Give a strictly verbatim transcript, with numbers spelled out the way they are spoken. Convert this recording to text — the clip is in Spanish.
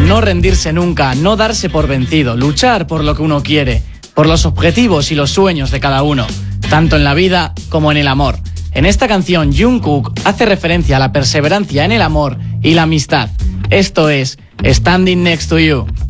no rendirse nunca, no darse por vencido, luchar por lo que uno quiere, por los objetivos y los sueños de cada uno, tanto en la vida como en el amor. En esta canción, Jungkook hace referencia a la perseverancia en el amor y la amistad. Esto es Standing Next to You.